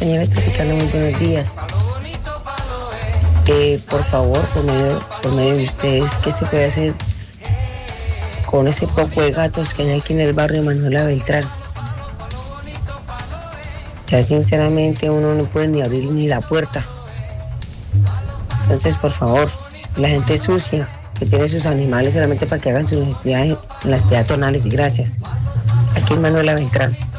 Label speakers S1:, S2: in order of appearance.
S1: Señores Tropicana, muy buenos días. Por favor, por medio de ustedes, ¿qué se puede hacer con ese poco de gatos que hay aquí en el barrio Manuela Beltrán? Ya sinceramente uno no puede ni abrir ni la puerta. Entonces, por favor, la gente sucia que tiene sus animales solamente para que hagan sus necesidades en las peatonales, y gracias. Aquí en Manuela Beltrán.